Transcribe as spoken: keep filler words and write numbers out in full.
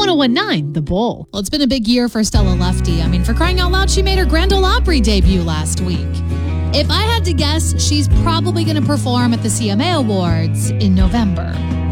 ten, The Bull. Well, it's been a big year for Stella Lefty. I mean, for crying out loud, she made her Grand Ole Opry debut last week. If I had to guess, she's probably going to perform at the C M A Awards in November.